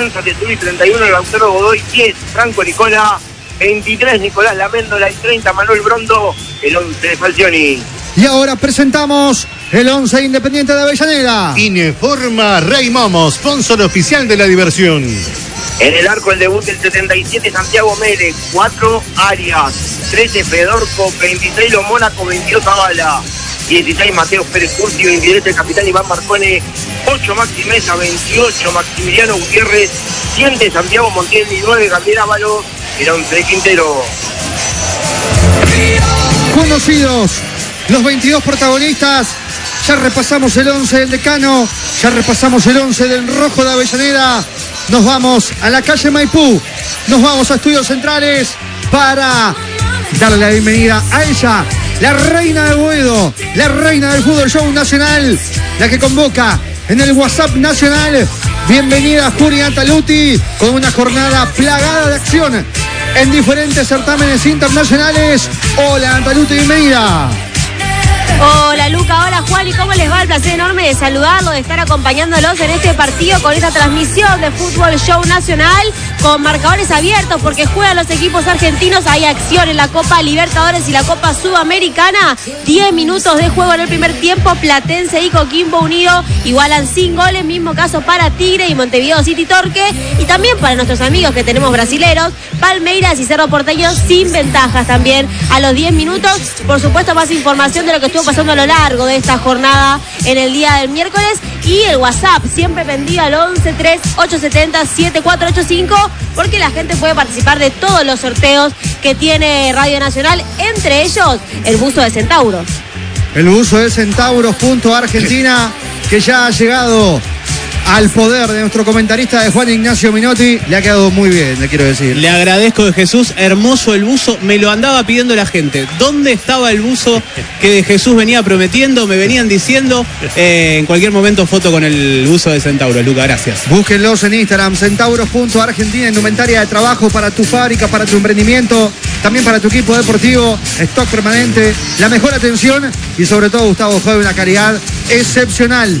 Esperanza Tesuri 31, Lautaro Godoy 10, Franco Nicola 23, Nicolás Laméndola y 30, Manuel Brondo, el 11 de Falcioni. Y ahora presentamos el 11 Independiente de Avellaneda. Ineforma Rey Momo, sponsor oficial de la diversión. En el arco el debut del 77, Santiago Mele, 4 Arias, 13 Fedorco, 26 Lo Mónaco, 22 Zavala, 16 Mateo Pérez Curti, 23 el capitán Iván Marcone, 8 Maxi Mesa, 28 Maximiliano Gutiérrez, 7 Santiago Montiel y 9 Gabriel Ábalos, el 11 de Quintero. Conocidos los 22 protagonistas, ya repasamos el 11 del Decano, ya repasamos el 11 del Rojo de Avellaneda. Nos vamos a la calle Maipú, nos vamos a Estudios Centrales para darle la bienvenida a ella, la reina de Boedo, la reina del Fútbol Show Nacional, la que convoca en el WhatsApp Nacional. Bienvenida Julia Antaluti, con una jornada plagada de acción en diferentes certámenes internacionales. Hola Antaluti, bienvenida. Hola Luca, hola Juan, ¿y cómo les va? El placer enorme de saludarlos, de estar acompañándolos en este partido con esta transmisión de Fútbol Show Nacional con marcadores abiertos porque juegan los equipos argentinos. Hay acción en la Copa Libertadores y la Copa Sudamericana. 10 minutos de juego en el primer tiempo. Platense y Coquimbo Unido igualan sin goles. Mismo caso para Tigre y Montevideo City Torque. Y también para nuestros amigos que tenemos brasileros, Palmeiras y Cerro Porteño sin ventajas también a los 10 minutos. Por supuesto, más información de lo que estuvo pasando a lo largo de esta jornada en el día del miércoles. Y el WhatsApp siempre pendido al 11-3-870-7485 porque la gente puede participar de todos los sorteos que tiene Radio Nacional, entre ellos el buzo de Centauro. El buzo de Centauro junto a Argentina, que ya ha llegado al poder de nuestro comentarista de Juan Ignacio Minotti. Le ha quedado muy bien, le quiero decir. Le agradezco de Jesús, hermoso el buzo. Me lo andaba pidiendo la gente. ¿Dónde estaba el buzo que de Jesús venía prometiendo? Me venían diciendo. En cualquier momento foto con el buzo de Centauro, Luca, gracias. Búsquenlos en Instagram, Centauros.Argentina, indumentaria de trabajo para tu fábrica, para tu emprendimiento, también para tu equipo deportivo, stock permanente, la mejor atención y sobre todo, Gustavo, fue una calidad excepcional.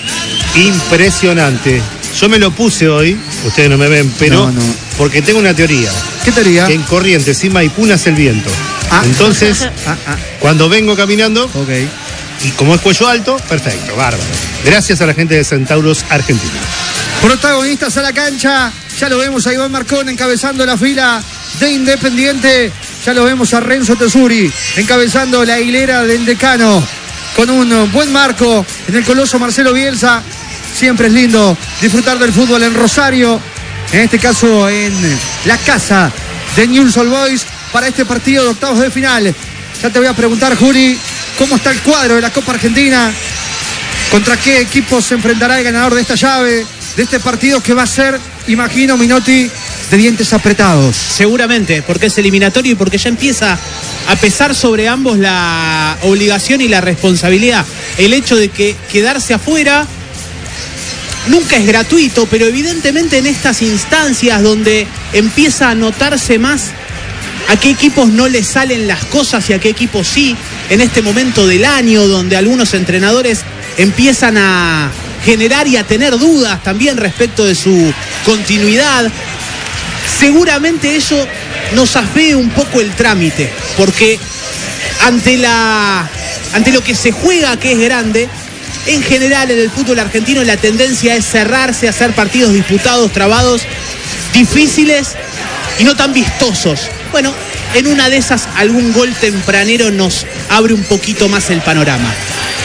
Impresionante. Yo me lo puse hoy, ustedes no me ven, pero no. Porque tengo una teoría. ¿Qué teoría? Que en Corrientes y Maipú nace el viento. Entonces, cuando vengo caminando, y como es cuello alto, perfecto, bárbaro. Gracias a la gente de Centauros Argentina. Protagonistas a la cancha, ya lo vemos a Iván Marcón encabezando la fila de Independiente, ya lo vemos a Renzo Tesuri encabezando la hilera del Decano, con un buen marco en el coloso Marcelo Bielsa. Siempre es lindo disfrutar del fútbol en Rosario, en este caso en la casa de Newell's Old Boys para este partido de octavos de final. Ya te voy a preguntar, Juli, ¿cómo está el cuadro de la Copa Argentina? ¿Contra qué equipos se enfrentará el ganador de esta llave, de este partido que va a ser, imagino, Minotti, de dientes apretados? Seguramente, porque es eliminatorio y porque ya empieza a pesar sobre ambos la obligación y la responsabilidad. El hecho de que quedarse afuera nunca es gratuito, pero evidentemente en estas instancias donde empieza a notarse más a qué equipos no les salen las cosas y a qué equipos sí, en este momento del año donde algunos entrenadores empiezan a generar y a tener dudas también respecto de su continuidad, seguramente eso nos afee un poco el trámite, porque ante lo que se juega, que es grande, en general en el fútbol argentino la tendencia es cerrarse, hacer partidos disputados, trabados, difíciles y no tan vistosos. Bueno, en una de esas algún gol tempranero nos abre un poquito más el panorama.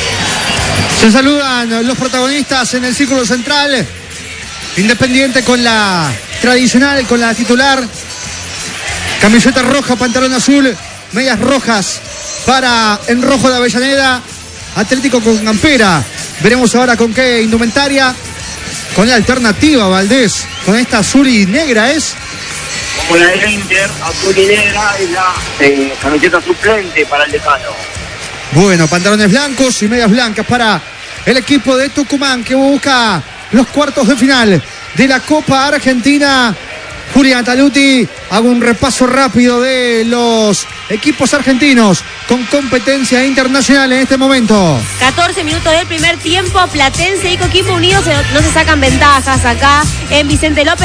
Se saludan los protagonistas en el círculo central. Independiente con la tradicional, con la titular. Camiseta roja, pantalón azul, medias rojas para en Rojo de Avellaneda. Atlético con campera. Veremos ahora con qué indumentaria. Con la alternativa, Valdés. Con esta azul y negra es. Como la de Inter, azul y negra, es la camiseta suplente para el Decano. Bueno, pantalones blancos y medias blancas para el equipo de Tucumán, que busca los cuartos de final de la Copa Argentina. Julia Antaluti, hago un repaso rápido de los equipos argentinos con competencia internacional en este momento. 14 minutos del primer tiempo, Platense y Coquimbo Unido no se sacan ventajas acá en Vicente López.